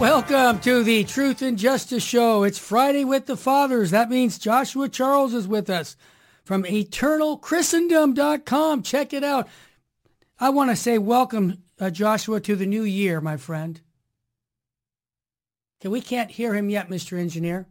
Welcome to the Truth and Justice Show. It's Friday with the Fathers. That means Joshua Charles is with us from EternalChristendom.com. Check it out. I want to say welcome, Joshua, to the new year, my friend. Okay, we can't hear him yet, Mr. Engineer.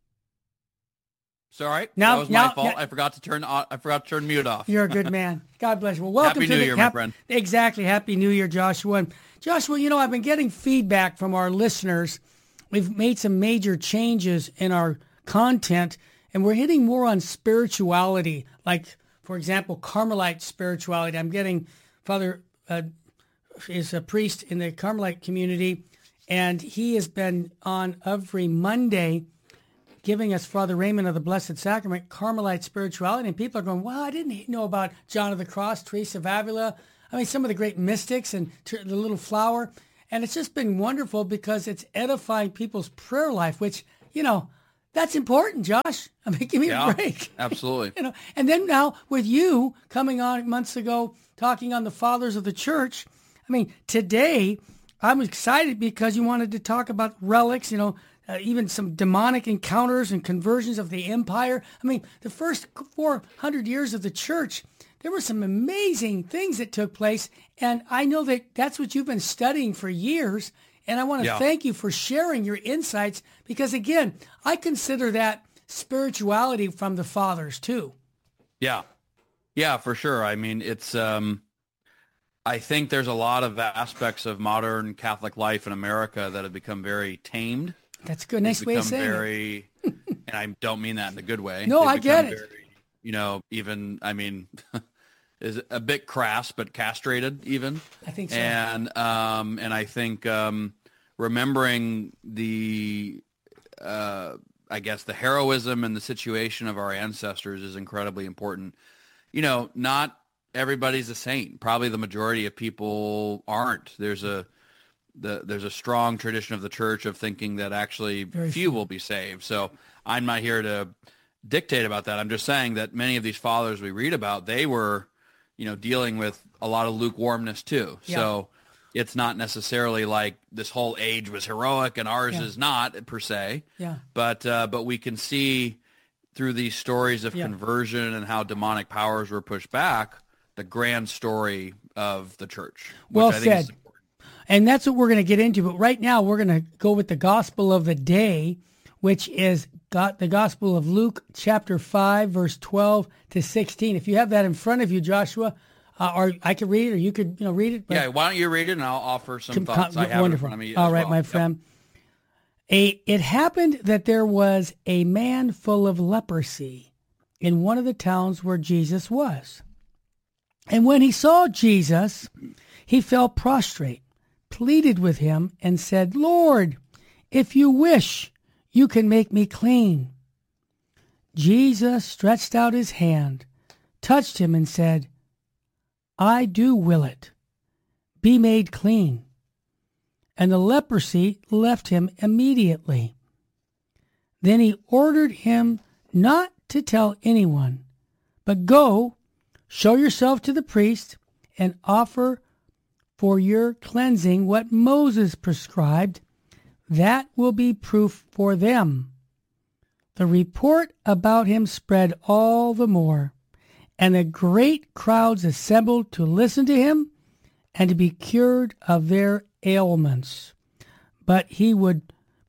Sorry, that was my fault. I forgot to turn mute off. You're a good man. God bless you. Well, welcome Happy New Year, my friend. Exactly. Happy New Year, Joshua. And Joshua, I've been getting feedback from our listeners. We've made some major changes in our content, and we're hitting more on spirituality, like, for example, Carmelite spirituality. I'm getting Father is a priest in the Carmelite community, and he has been on every Monday giving us Father Raymond of the Blessed Sacrament, Carmelite spirituality. And people are going, wow, I didn't know about John of the Cross, Teresa of Avila. I mean, some of the great mystics and the Little Flower. And it's just been wonderful because it's edifying people's prayer life, which, that's important, Josh. I mean, give me a break. Absolutely. And then now with you coming on months ago, talking on the fathers of the church. I mean, today I'm excited because you wanted to talk about relics, even some demonic encounters and conversions of the empire. I mean, the first 400 years of the church, there were some amazing things that took place. And I know that that's what you've been studying for years. And I want to thank you for sharing your insights because, again, I consider that spirituality from the fathers too. Yeah. Yeah, for sure. I mean, it's, I think there's a lot of aspects of modern Catholic life in America that have become very tamed. That's a good, nice way of saying it. And I don't mean that in a good way. No, I get it. Is a bit crass, but castrated even. I think so. And I think remembering the, I guess, the heroism and the situation of our ancestors is incredibly important. Not everybody's a saint. Probably the majority of people aren't. There's a strong tradition of the church of thinking that actually few will be saved. So I'm not here to dictate about that. I'm just saying that many of these fathers we read about, they were, dealing with a lot of lukewarmness too. Yeah. So it's not necessarily like this whole age was heroic and ours is not per se. Yeah. But we can see through these stories of conversion and how demonic powers were pushed back, the grand story of the church. Well said. And that's what we're going to get into. But right now, we're going to go with the gospel of the day, which is the gospel of Luke chapter 5, verse 12 to 16. If you have that in front of you, Joshua, or I could read it, or you could read it. Yeah, why don't you read it, and I'll offer some thoughts I have wonderful. in front of me. All right, my friend. It happened that there was a man full of leprosy in one of the towns where Jesus was. And when he saw Jesus, he fell prostrate, pleaded with him, and said, Lord, if you wish, you can make me clean. Jesus stretched out his hand, touched him, and said, I do will it. Be made clean. And the leprosy left him immediately. Then he ordered him not to tell anyone, but go, show yourself to the priest, and offer for your cleansing what Moses prescribed. That will be proof for them. The report about him spread all the more, and the great crowds assembled to listen to him and to be cured of their ailments. But he would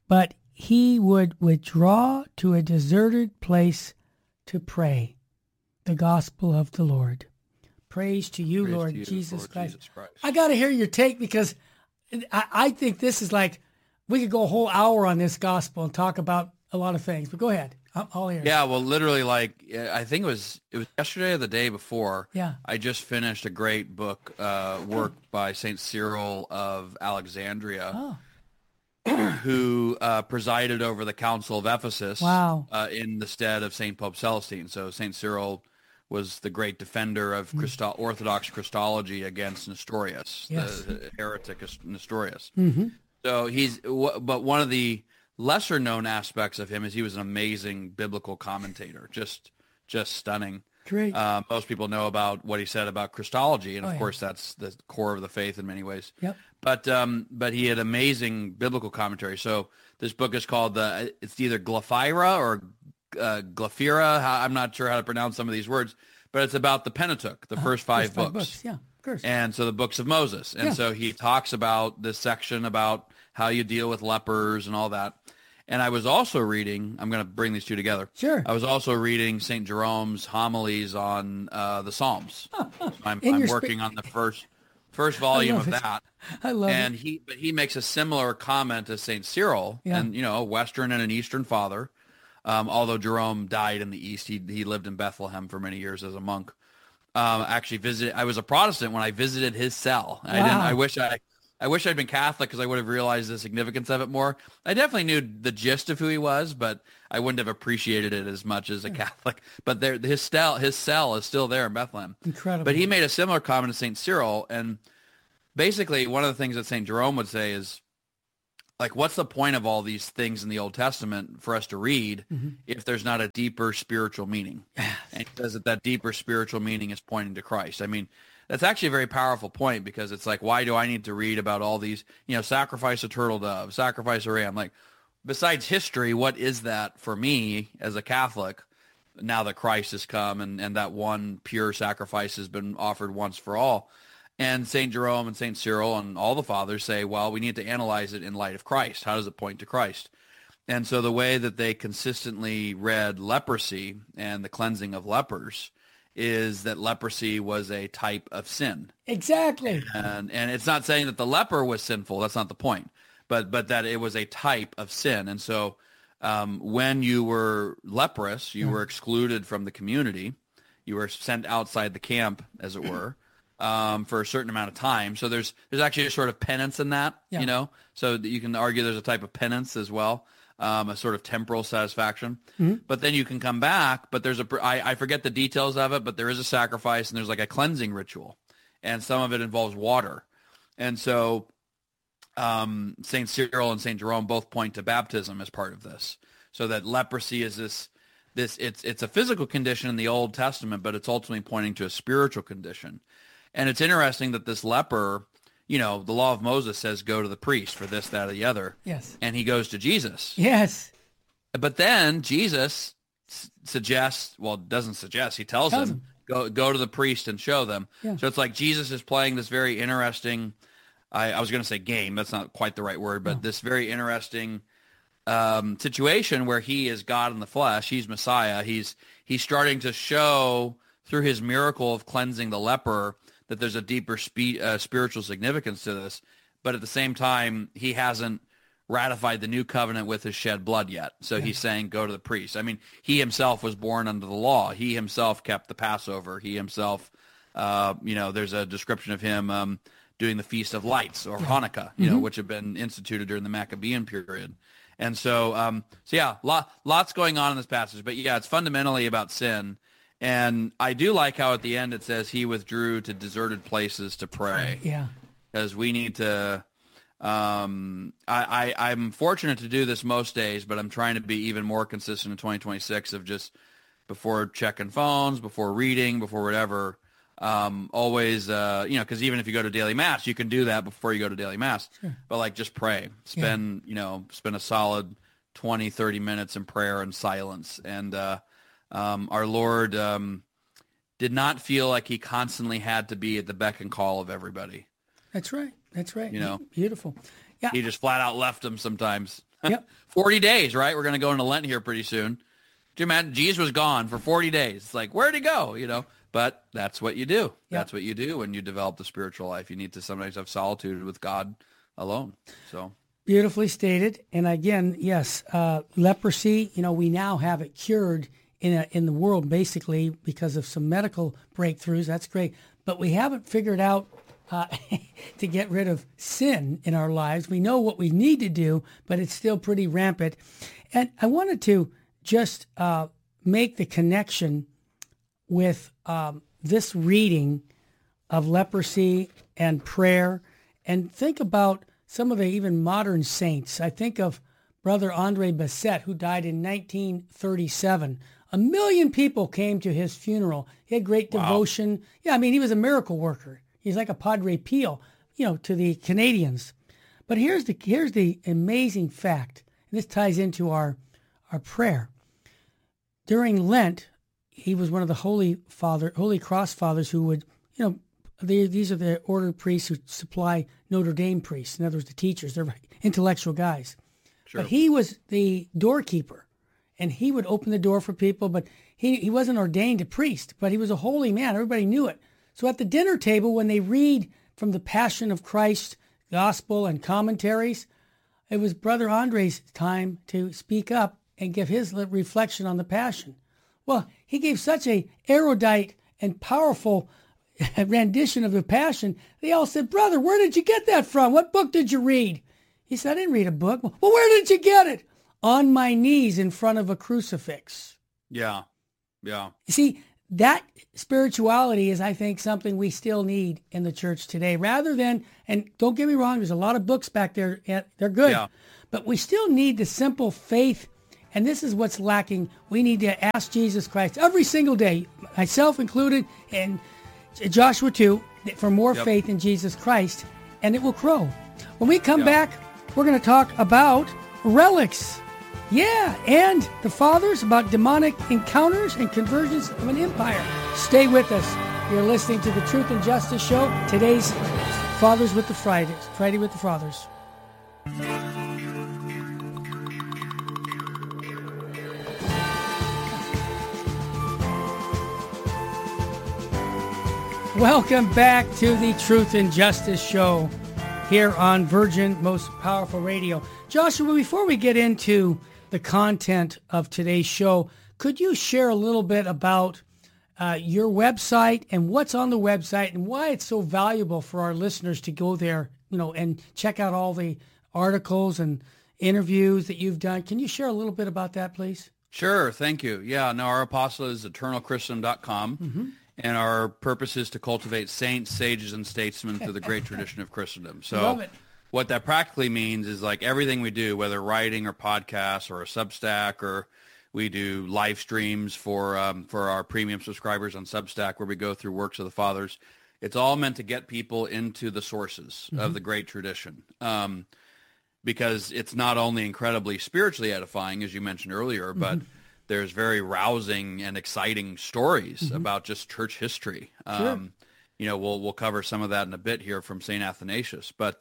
withdraw to a deserted place to pray. The gospel of the Lord. Praise to you, Lord Jesus Christ. I got to hear your take because I think this is like, we could go a whole hour on this gospel and talk about a lot of things, but go ahead. I'll hear. Yeah, well, literally, I think it was yesterday or the day before. Yeah. I just finished a great book, work by Saint Cyril of Alexandria, who presided over the Council of Ephesus. Wow. In the stead of Saint Pope Celestine. So Saint Cyril was the great defender of Orthodox Christology against Nestorius, the heretic Nestorius. Mm-hmm. So but one of the lesser known aspects of him is he was an amazing biblical commentator, just stunning. Great. Most people know about what he said about Christology, and of Oh, yeah. course that's the core of the faith in many ways. Yep. But he had amazing biblical commentary. So this book is called it's either Glaphyra or Glaphyra. I'm not sure how to pronounce some of these words, but it's about the Pentateuch, the first five books. Yeah, of course. And so the books of Moses. And Yeah. so he talks about this section about how you deal with lepers and all that. And I was also reading, I'm going to bring these two together. Sure. I was also reading St. Jerome's homilies on the Psalms. So I'm your working on the first volume of it. that. I love And it. he makes a similar comment as St. Cyril, Yeah. and a Western and an Eastern father. Although Jerome died in the East, he lived in Bethlehem for many years as a monk. Actually I was a Protestant when I visited his cell. Wow. I wish I'd been Catholic because I would have realized the significance of it more. I definitely knew the gist of who he was, but I wouldn't have appreciated it as much as a Catholic. But his cell is still there in Bethlehem. Incredible. But he made a similar comment to St. Cyril, and basically one of the things that St. Jerome would say is, like, what's the point of all these things in the Old Testament for us to read if there's not a deeper spiritual meaning? And he says that deeper spiritual meaning is pointing to Christ. I mean, that's actually a very powerful point, because it's like, why do I need to read about all these, sacrifice a turtle dove, sacrifice a ram? Like, besides history, what is that for me as a Catholic now that Christ has come and that one pure sacrifice has been offered once for all? And St. Jerome and St. Cyril and all the fathers say, well, we need to analyze it in light of Christ. How does it point to Christ? And so the way that they consistently read leprosy and the cleansing of lepers is that leprosy was a type of sin. Exactly. And it's not saying that the leper was sinful. That's not the point. But that it was a type of sin. And so when you were leprous, you were excluded from the community. You were sent outside the camp, as it were. For a certain amount of time. So there's actually a sort of penance in that, so that you can argue there's a type of penance as well, a sort of temporal satisfaction. But then you can come back, but I forget the details of it, but there is a sacrifice and there's like a cleansing ritual, and some of it involves water. And so St. Cyril and St. Jerome both point to baptism as part of this, so that leprosy is it's a physical condition in the Old Testament, but it's ultimately pointing to a spiritual condition. And it's interesting that this leper, the law of Moses says go to the priest for this, that, or the other. Yes. And he goes to Jesus. Yes. But then Jesus doesn't suggest, he tells him, go to the priest and show them. Yeah. So it's like Jesus is playing this very interesting, I was going to say game, that's not quite the right word, but this very interesting situation where he is God in the flesh, he's Messiah. He's starting to show through his miracle of cleansing the leper that there's a deeper spiritual significance to this, but at the same time, he hasn't ratified the new covenant with his shed blood yet. So he's saying, go to the priest. I mean, he himself was born under the law. He himself kept the Passover. He himself, there's a description of him doing the Feast of Lights, or Hanukkah, which have been instituted during the Maccabean period. And so, lots going on in this passage. But yeah, it's fundamentally about sin. And I do like how at the end it says he withdrew to deserted places to pray. Yeah. Because we need to, I'm fortunate to do this most days, but I'm trying to be even more consistent in 2026 of just before checking phones, before reading, before whatever, always, because even if you go to daily mass, you can do that before you go to daily mass. Sure. But like, just pray. Spend a solid 20, 30 minutes in prayer and silence. And our Lord did not feel like he constantly had to be at the beck and call of everybody. That's right. Beautiful. Yeah. He just flat out left them sometimes. Yep. 40 days, right? We're going to go into Lent here pretty soon. Do you imagine? Jesus was gone for 40 days. It's like, where'd he go? But that's what you do. Yep. That's what you do when you develop the spiritual life. You need to sometimes have solitude with God alone. So beautifully stated. And again, yes, leprosy, we now have it cured in the world, basically, because of some medical breakthroughs. That's great. But we haven't figured out to get rid of sin in our lives. We know what we need to do, but it's still pretty rampant. And I wanted to just make the connection with this reading of leprosy and prayer, and think about some of the even modern saints. I think of Brother Andre Bessette, who died in 1937, 1 million people came to his funeral. He had great devotion. Yeah, I mean, he was a miracle worker. He's like a Padre Pio, to the Canadians. But here's the amazing fact, and this ties into our prayer. During Lent, he was one of the Holy Cross Fathers who would, these are the order priests who supply Notre Dame priests. In other words, the teachers. They're intellectual guys. Sure. But he was the doorkeeper, and he would open the door for people, but he wasn't ordained a priest, but he was a holy man. Everybody knew it. So at the dinner table, when they read from the Passion of Christ, Gospel, and commentaries, it was Brother Andre's time to speak up and give his reflection on the Passion. Well, he gave such a erudite and powerful rendition of the Passion. They all said, "Brother, where did you get that from? What book did you read?" He said, "I didn't read a book." "Well, where did you get it?" "On my knees in front of a crucifix." Yeah. You see, that spirituality is, I think, something we still need in the church today. Rather than, and don't get me wrong, there's a lot of books back there. They're good. Yeah. But we still need the simple faith. And this is what's lacking. We need to ask Jesus Christ every single day, myself included, and Joshua too, for more faith in Jesus Christ, and it will grow. When we come back, we're going to talk about relics. Yeah, and the fathers, about demonic encounters and conversions of an empire. Stay with us. You're listening to the Truth and Justice Show. Today's Fathers with the Friday with the Fathers. Welcome back to the Truth and Justice Show here on Virgin Most Powerful Radio. Joshua, before we get into the content of today's show, could you share a little bit about your website and what's on the website and why it's so valuable for our listeners to go there, and check out all the articles and interviews that you've done? Can you share a little bit about that, please? Sure. Thank you. Yeah, no, our apostle is eternalchristendom.com. Mm-hmm. And our purpose is to cultivate saints, sages, and statesmen through the great tradition of Christendom. So what that practically means is, like, everything we do, whether writing or podcasts or a Substack, or we do live streams for our premium subscribers on Substack where we go through works of the fathers, it's all meant to get people into the sources of the great tradition. Because it's not only incredibly spiritually edifying, as you mentioned earlier, but there's very rousing and exciting stories about just church history. Sure. We'll cover some of that in a bit here from St. Athanasius. But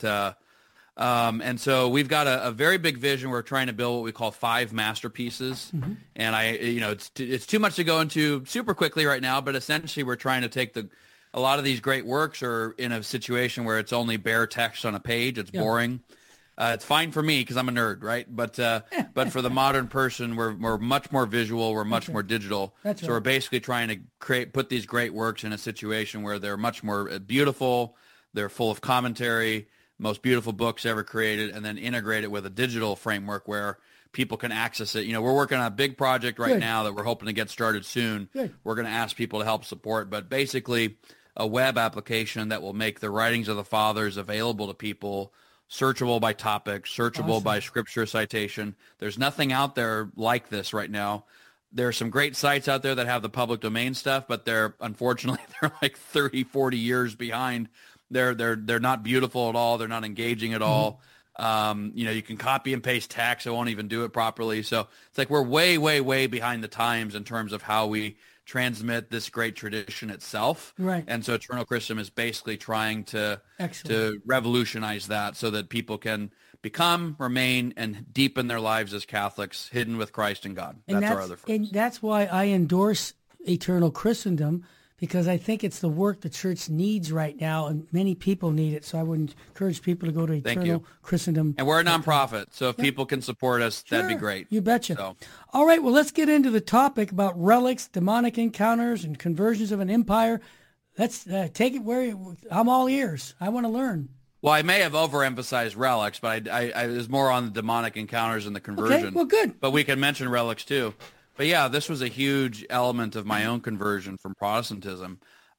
and so we've got a very big vision. We're trying to build what we call 5 masterpieces. And it's too much to go into super quickly right now, but essentially we're trying to take a lot of these great works are in a situation where it's only bare text on a page. It's boring. It's fine for me because I'm a nerd, right? But for the modern person, we're much more visual. We're much more digital. That's so we're basically trying to put these great works in a situation where they're much more beautiful. They're full of commentary, most beautiful books ever created, and then integrate it with a digital framework where people can access it. We're working on a big project right now that we're hoping to get started soon. We're going to ask people to help support, but basically a web application that will make the writings of the fathers available to people, searchable by topic, searchable by scripture citation. There's nothing out there like this right now. There are some great sites out there that have the public domain stuff, but unfortunately they're like 30, 40 years behind. They're not beautiful at all. They're not engaging at all. You can copy and paste text. It won't even do it properly. So it's like we're way, way, way behind the times in terms of how we transmit this great tradition itself. Right. And so Eternal Christendom is basically trying to revolutionize that so that people can become, remain, and deepen their lives as Catholics, hidden with Christ and God. That's our other focus. And that's why I endorse Eternal Christendom, because I think it's the work the church needs right now, and many people need it. So I would encourage people to go to Eternal Christendom. And we're a nonprofit, so if people can support us, that'd be great. You betcha. So. All right, well, let's get into the topic about relics, demonic encounters, and conversions of an empire. Let's take it I'm all ears. I want to learn. Well, I may have overemphasized relics, but I was more on the demonic encounters and the conversion. Okay, well, good. But we can mention relics too. But yeah, this was a huge element of my own conversion from Protestantism.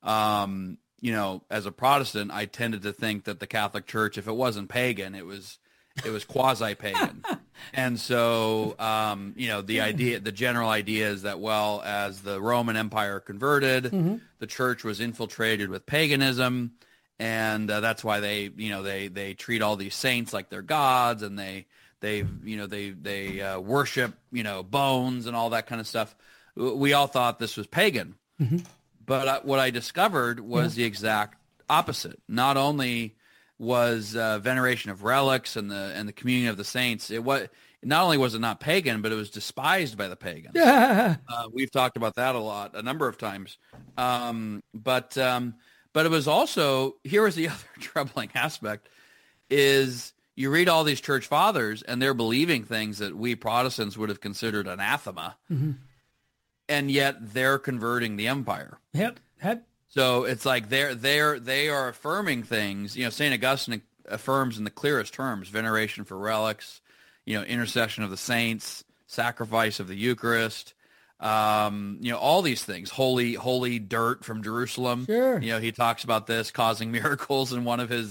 As a Protestant, I tended to think that the Catholic Church, if it wasn't pagan, it was quasi-pagan. And so, the general idea is that, well, as the Roman Empire converted, the church was infiltrated with paganism, and that's why they treat all these saints like they're gods, and they worship bones and all that kind of stuff. We all thought this was pagan, but what I discovered was the exact opposite. Not only was veneration of relics and the communion of the saints, not only was it not pagan, but it was despised by the pagans. We've talked about that a number of times. But it was also, here was the other troubling aspect, is you read all these church fathers and they're believing things that we Protestants would have considered anathema, and yet they're converting the empire. Yep. So it's like they are affirming things. St. Augustine affirms in the clearest terms: veneration for relics, intercession of the saints, sacrifice of the Eucharist, all these things. Holy dirt from Jerusalem. Sure. He talks about this causing miracles in one of his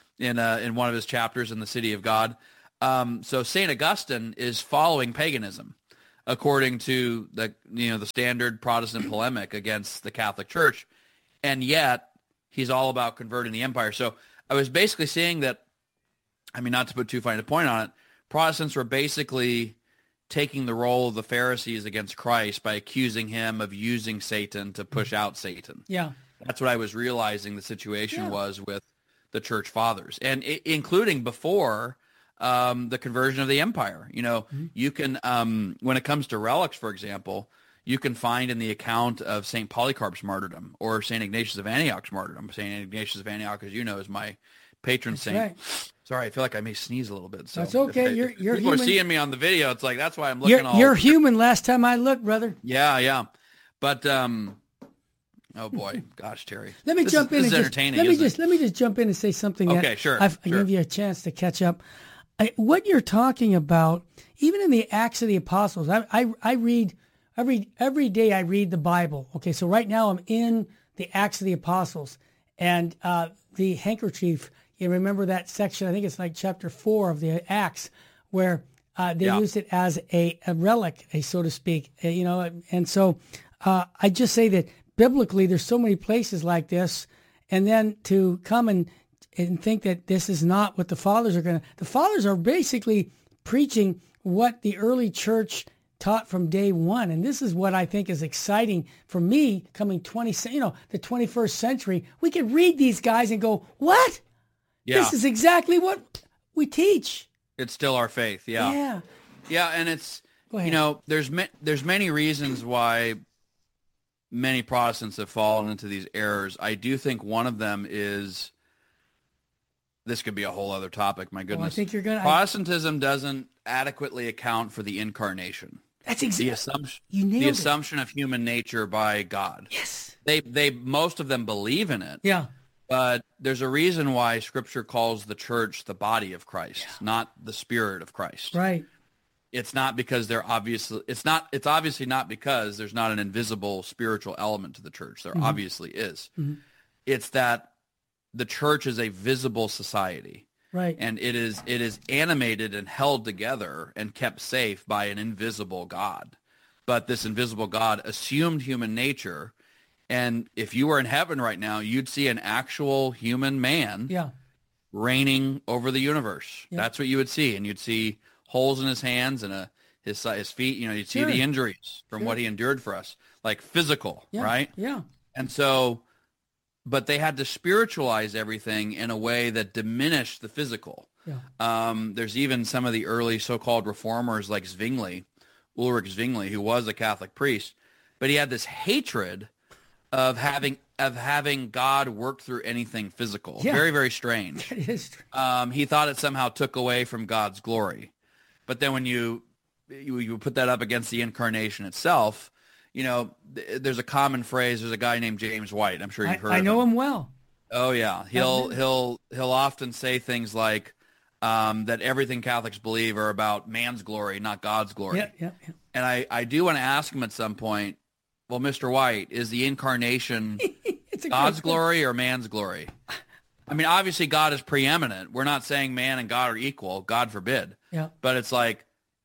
in one of his chapters in the City of God. So St. Augustine is following paganism, according to the standard Protestant polemic against the Catholic Church. And yet he's all about converting the empire. So I was basically saying that, not to put too fine a point on it, Protestants were basically taking the role of the Pharisees against Christ by accusing him of using Satan to push out Satan. Yeah. That's what I was realizing the situation was with the church fathers, and including before the conversion of the empire. You can, when it comes to relics, for example, you can find in the account of St. Polycarp's martyrdom or St. Ignatius of Antioch's martyrdom. St. Ignatius of Antioch, as you know, is my patron saint. Right. Sorry, I feel like I may sneeze a little bit. So that's okay. You're people human. are seeing me on the video. It's like, that's why I'm looking You're human. Last time I looked, brother. Yeah. But, oh boy, gosh, Terry. Let me jump in. This is entertaining. Let me just jump in and say something. Okay, sure. I give you a chance to catch up. What you're talking about, even in the Acts of the Apostles, I read every day. I read the Bible. Okay, so right now I'm in the Acts of the Apostles, and the handkerchief. You remember that section? I think it's like chapter 4 of the Acts, where they used it as a relic, so to speak. And so I just say that biblically, there's so many places like this, and then to come and think that this is not what the fathers are going to. The fathers are basically preaching what the early church taught from day one, and this is what I think is exciting for me. Coming the 21st century, we can read these guys and go, "What? Yeah. This is exactly what we teach." It's still our faith. Yeah. And it's there's many reasons why many Protestants have fallen into these errors. I do think one of them is, this could be a whole other topic. My goodness. Well, I think you're going to. Protestantism doesn't adequately account for the incarnation. That's exactly the assumption. You nailed the it. assumption of human nature by God. Yes. They most of them believe in it. Yeah. But there's a reason why Scripture calls the church the body of Christ, not the spirit of Christ. Right. It's not because it's obviously not because there's not an invisible spiritual element to the church. There obviously is. Mm-hmm. It's that the church is a visible society. Right. And it is animated and held together and kept safe by an invisible God. But this invisible God assumed human nature. And if you were in heaven right now, you'd see an actual human man reigning over the universe. Yeah. That's what you would see. And you'd see holes in his hands and his feet. You'd see the injuries from what he endured for us, like physical, right? Yeah. And so, but they had to spiritualize everything in a way that diminished the physical. Yeah. There's even some of the early so-called reformers like Ulrich Zwingli, who was a Catholic priest, but he had this hatred of having God work through anything physical. Yeah. Very, very strange. That is strange. He thought it somehow took away from God's glory. But then when you put that up against the incarnation itself, there's a common phrase. There's a guy named James White. I'm sure you've heard of him. I know him well. Oh yeah. He'll often say things like that everything Catholics believe are about man's glory, not God's glory. Yeah. And I do want to ask him at some point, well, Mr. White, is the incarnation God's glory or man's glory? I mean, obviously God is preeminent. We're not saying man and God are equal. God forbid. Yeah. But it's like,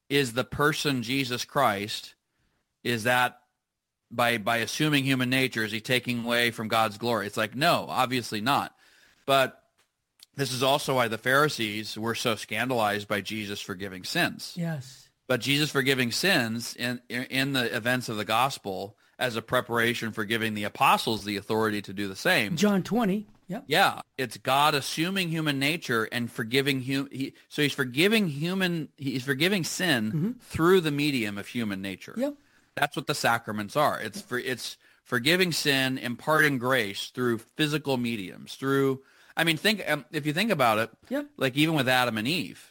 is the person Jesus Christ, is that by assuming human nature, is he taking away from God's glory? It's like, no, obviously not. But this is also why the Pharisees were so scandalized by Jesus forgiving sins. Yes. But Jesus forgiving sins in the events of the gospel as a preparation for giving the apostles the authority to do the same. John 20. Yep. Yeah, it's God assuming human nature and forgiving so he's forgiving sin through the medium of human nature. Yep. That's what the sacraments are. It's forgiving sin, imparting grace through physical mediums. If you think about it, Yep. like even with Adam and Eve,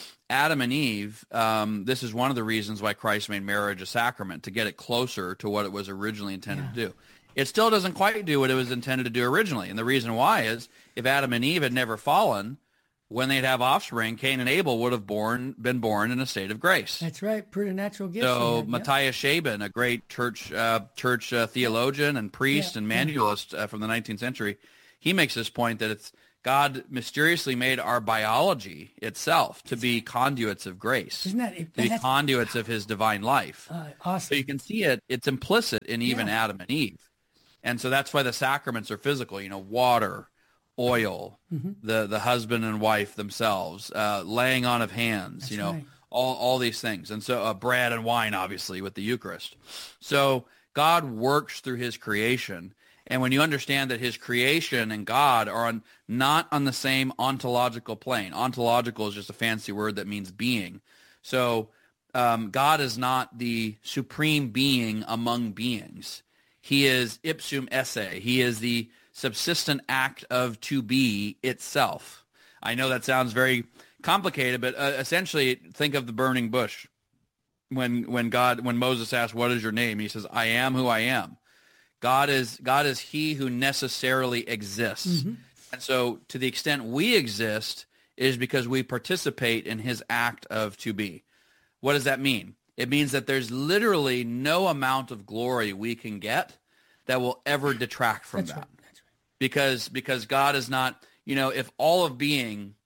this is one of the reasons why Christ made marriage a sacrament, to get it closer to what it was originally intended to do. It still doesn't quite do what it was intended to do originally. And the reason why is if Adam and Eve had never fallen, when they'd have offspring, Cain and Abel would have been born in a state of grace. That's right. Preternatural gifts. So Matthias Shaben, a great church theologian and priest and manualist from the 19th century, he makes this point that it's God mysteriously made our biology itself to be conduits of grace, Isn't that, to be conduits of his divine life. Awesome. So you can see it's implicit in even Adam and Eve. And so that's why the sacraments are physical, water, oil, the husband and wife themselves, laying on of hands, right. all these things. And so bread and wine, obviously, with the Eucharist. So God works through his creation. And when you understand that his creation and God are not on the same ontological plane. Ontological is just a fancy word that means being. So God is not the supreme being among beings. He is ipsum esse. He is the subsistent act of to be itself. I know that sounds very complicated, but essentially think of the burning bush. When Moses asked, "What is your name?" He says, "I am who I am." God is he who necessarily exists. And so to the extent we exist is because we participate in his act of to be. What does that mean? It means that there's literally no amount of glory we can get that will ever detract from that. That's right. Because God is not, if all of being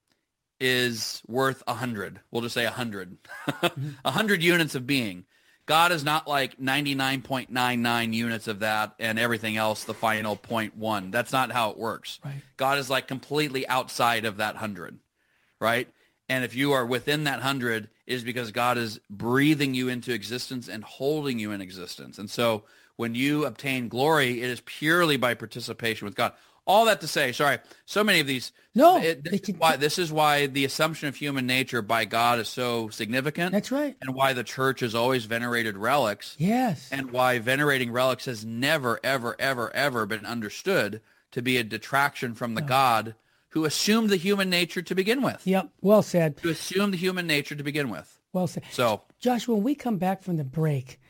is worth 100, we'll just say 100, 100 units of being. God is not like 99.99 units of that and everything else, the final 0.1. That's not how it works. Right. God is like completely outside of that 100, right? And if you are within that 100, it is because God is breathing you into existence and holding you in existence. And so when you obtain glory, it is purely by participation with God. All that to say, so many of these. No. This is why the assumption of human nature by God is so significant. That's right. And why the church has always venerated relics. Yes. And why venerating relics has never, ever, ever, ever been understood to be a detraction from the God who assumed the human nature to begin with. Yep. Well said. To assume the human nature to begin with. Well said. So, Joshua, when we come back from the break,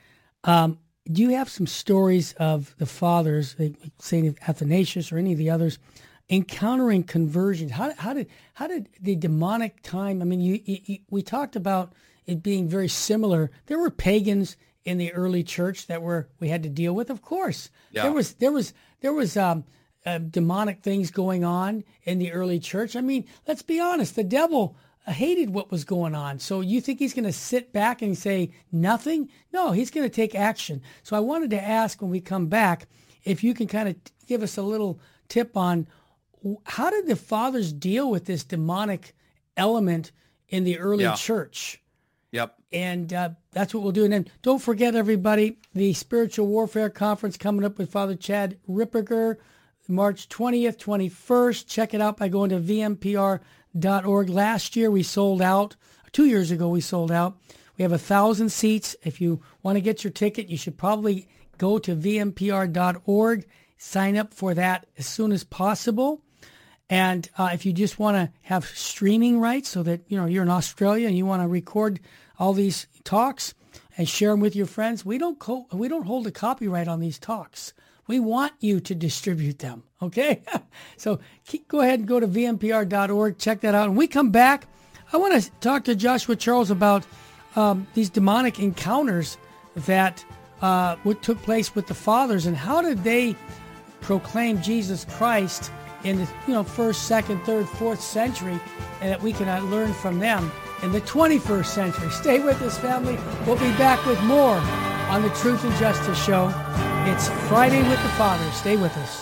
do you have some stories of the fathers, St. Athanasius or any of the others, encountering conversions? How did the demonic time? I mean, we talked about it being very similar. There were pagans in the early church that we had to deal with. Of course, there was demonic things going on in the early church. I mean, let's be honest. The devil hated what was going on. So you think he's going to sit back and say nothing? No, he's going to take action. So I wanted to ask when we come back if you can kind of give us a little tip on how did the fathers deal with this demonic element in the early church? Yep. And that's what we'll do. And then don't forget, everybody, the Spiritual Warfare Conference coming up with Father Chad Ripperger, March 20th, 21st. Check it out by going to vmpr.org. Last year we sold out. 2 years ago we sold out. We have 1,000 seats. If you want to get your ticket, you should probably go to vmpr.org. Sign up for that as soon as possible. And if you just want to have streaming rights so that you're in Australia and you want to record all these talks and share them with your friends, we don't hold a copyright on these talks. We want you to distribute them, okay? So go ahead and go to vmpr.org, check that out. And when we come back, I want to talk to Joshua Charles about these demonic encounters that what took place with the fathers and how did they proclaim Jesus Christ in the 1st, 2nd, 3rd, 4th century, and that we can learn from them in the 21st century. Stay with us, family. We'll be back with more on the Truth and Justice Show. It's Friday with the Father. Stay with us.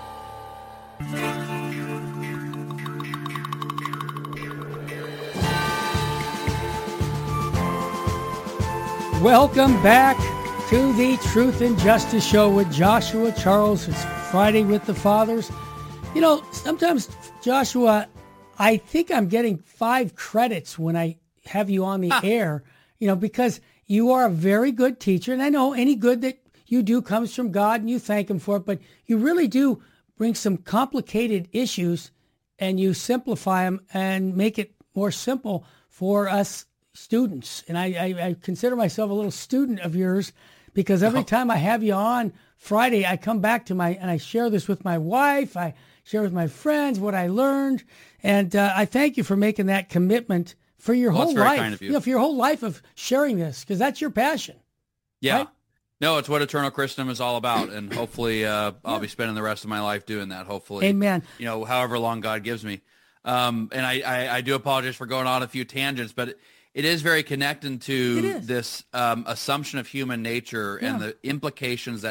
Welcome back to the Truth and Justice Show with Joshua Charles. It's Friday with the Fathers. You know, sometimes, Joshua, I think I'm getting 5 credits when I have you on the air, you know, because you are a very good teacher. And I know any good that you do comes from God and you thank him for it, but you really do bring some complicated issues and you simplify them and make it more simple for us students. And I consider myself a little student of yours because every time I have you on Friday, I come back to and I share this with my wife. I share with my friends what I learned. And I thank you for making that commitment for your whole life. Kind of you. You know, for your whole life of sharing this, because that's your passion. Yeah. Right? No, it's what Eternal Christendom is all about. And hopefully I'll be spending the rest of my life doing that. Hopefully. Amen. You know, however long God gives me. And I do apologize for going on a few tangents, but it is very connected to this assumption of human nature and the implications that